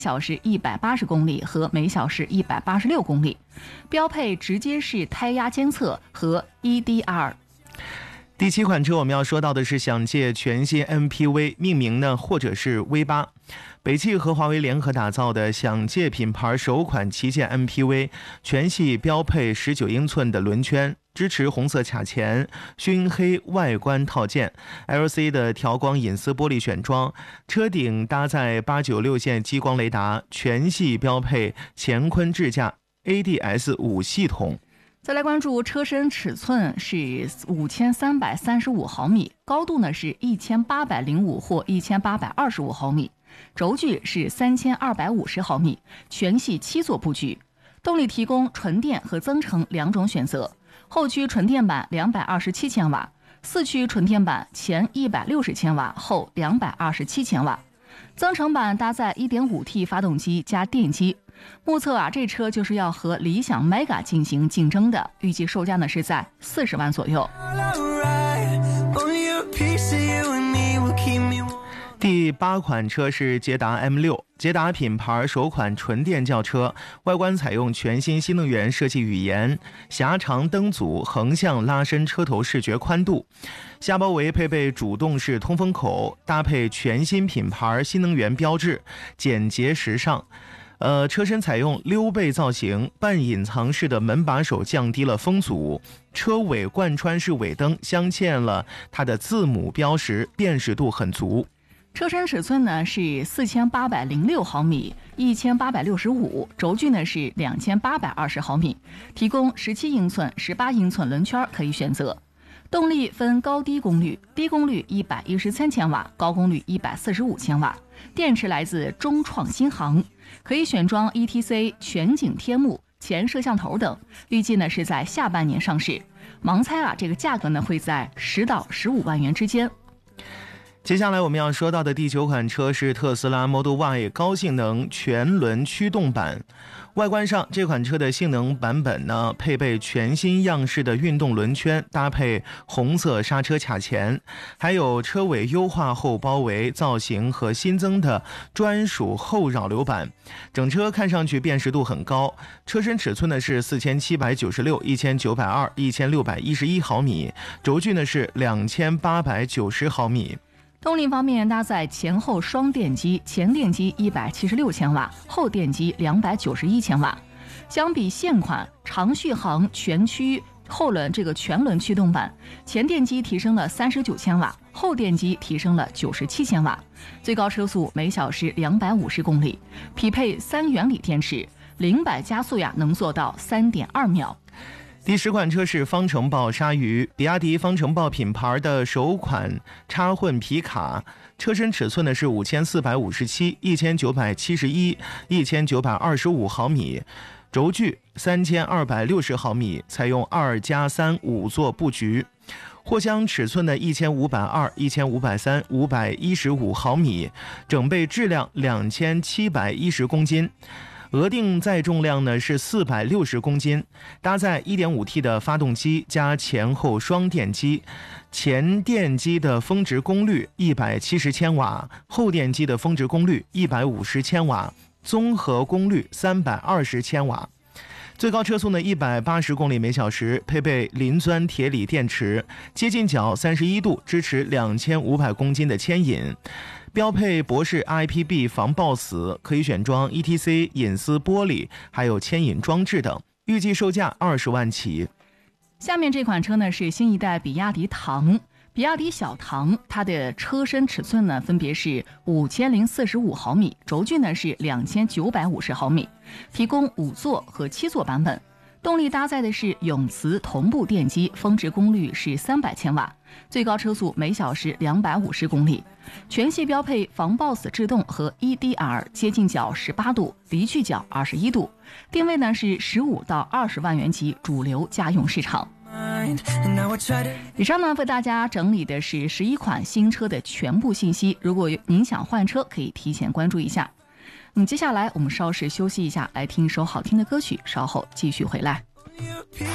小时180公里和每小时186公里，标配直接式胎压监测和 EDR。 第7款车我们要说到的是想借全新 MPV， 命名呢或者是 V8。北汽和华为联合打造的想借品牌首款旗舰 MPV， 全系标配19英寸的轮圈，支持红色卡钳、熏黑外观套件， LC 的调光隐私玻璃选装，车顶搭载896线激光雷达，全系标配乾坤智驾 ADS5 系统。 再来关注车身尺寸是5335毫米，高度呢是1805或1825毫米，轴距是3250毫米，全系7座布局。动力提供纯电和增程两种选择，后驱纯电版227千瓦，4驱纯电版前160千瓦，后227千瓦。增程版搭载 1.5T 发动机加电机，目测这车就是要和理想 Mega 进行竞争的，预计售价呢是在40万左右。 第8款车是捷达 M6， 捷达品牌首款纯电轿车，外观采用全新新能源设计语言，狭长灯组横向拉伸车头视觉宽度，下包围配备主动式通风口，搭配全新品牌新能源标志，简洁时尚。车身采用溜背造型，半隐藏式的门把手降低了风阻，车尾贯穿式尾灯镶嵌了它的字母标识，辨识度很足。 车身尺寸呢是4806毫米，1865，轴距呢是2820毫米，提供17英寸、18英寸轮圈可以选择。动力分高低功率，低功率113千瓦，高功率145千瓦。电池来自中创新航，可以选装 ETC 全景天幕、前摄像头等，预计呢是在下半年上市。盲猜这个价格呢会在10到15万元之间。 接下来我们要说到的第9款车是特斯拉 Model Y 高性能全轮驱动版。外观上，这款车的性能版本呢，配备全新样式的运动轮圈，搭配红色刹车卡钳，还有车尾优化后包围造型和新增的专属后扰流板。整车看上去辨识度很高，车身尺寸呢是4796、1902、1611毫米，轴距呢是2890毫米。 动力方面搭载前后双电机，前电机176千瓦，后电机291千瓦。相比现款长续航全驱后轮全轮驱动版，前电机提升了39千瓦，后电机提升了97千瓦，最高车速每小时250公里，匹配3元锂电池，0-100加速能做到3.2秒。 第10款车是方程豹鲨鱼，比亚迪方程豹品牌的首款插混皮卡，车身尺寸呢是5457、1971、1925毫米，轴距3260毫米，采用2+3 5座布局。货箱尺寸的1502、1503、515毫米，整备质量2710公斤。额定载重量呢是460公斤，搭载 1.5T 的发动机加前后双电机，前电机的峰值功率170千瓦，后电机的峰值功率150千瓦，综合功率320千瓦。最高车速呢180公里每小时，配备磷酸铁锂电池，接近角31度，支持2500公斤的牵引。标配博世 IPB 防抱死，可以选装 ETC 隐私玻璃，还有牵引装置等，预计售价20万起。 下面这款车呢是新一代比亚迪唐，比亚迪小唐，它的车身尺寸呢分别是5045毫米，轴距呢是2950毫米，提供5座和7座版本。动力搭载的是永磁同步电机，峰值功率是300千瓦，最高车速每小时250公里。全系标配防抱死制动和 EDR， 接近角18度，离去角21度。定位呢是15到20万元级主流家用市场。以上呢为大家整理的是11款新车的全部信息，如果您想换车，可以提前关注一下。接下来我们稍事休息一下，来听一首好听的歌曲，稍后继续回来。